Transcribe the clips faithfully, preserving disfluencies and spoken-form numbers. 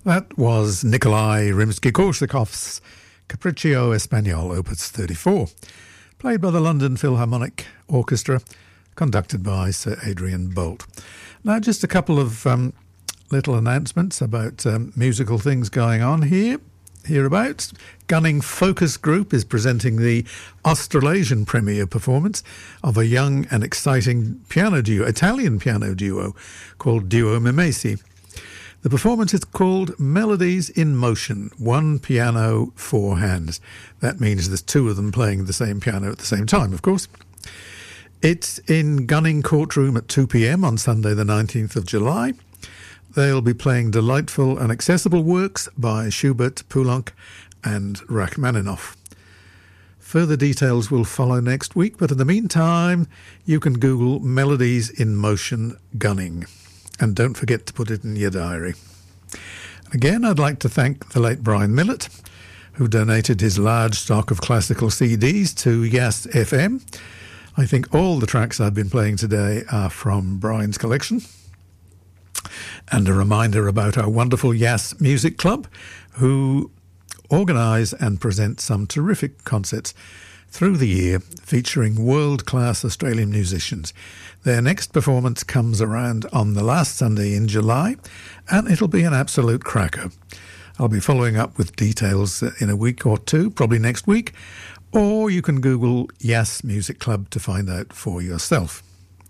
That was Nikolai Rimsky-Korsakov's Capriccio Espagnol, Opus thirty-four, played by the London Philharmonic Orchestra, conducted by Sir Adrian Boult. Now, just a couple of um, little announcements about um, musical things going on here. Hereabouts, Gunning Focus Group is presenting the Australasian premiere performance of a young and exciting piano duo, Italian piano duo, called Duo Mimesi. The performance is called Melodies in Motion, one piano, four hands. That means there's two of them playing the same piano at the same time, of course. It's in Gunning Courtroom at two p.m. on Sunday the nineteenth of July. They'll be playing delightful and accessible works by Schubert, Poulenc and Rachmaninoff. Further details will follow next week, but in the meantime, you can Google Melodies in Motion Gunning. And don't forget to put it in your diary. Again, I'd like to thank the late Brian Millett, who donated his large stock of classical C Ds to Yass F M. I think all the tracks I've been playing today are from Brian's collection. And a reminder about our wonderful Yass Music Club, who organise and present some terrific concerts through the year featuring world-class Australian musicians. Their next performance comes around on the last Sunday in July, and it'll be an absolute cracker. I'll be following up with details in a week or two, probably next week, or you can Google Yass Music Club to find out for yourself.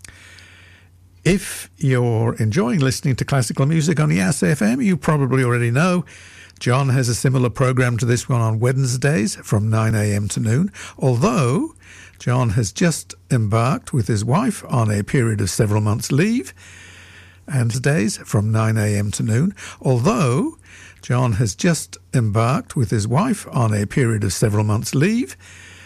If you're enjoying listening to classical music on Yass F M, you probably already know John has a similar program to this one on Wednesdays from nine a.m. to noon, although John has just embarked with his wife on a period of several months' leave, and days from nine a.m. to noon, although John has just embarked with his wife on a period of several months' leave,